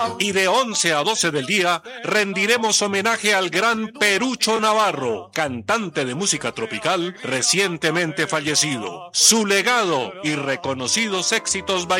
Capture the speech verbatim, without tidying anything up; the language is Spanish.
Y de once a doce del día rendiremos homenaje al gran Perucho Navarro, cantante de música tropical recientemente fallecido. Su legado y reconocidos éxitos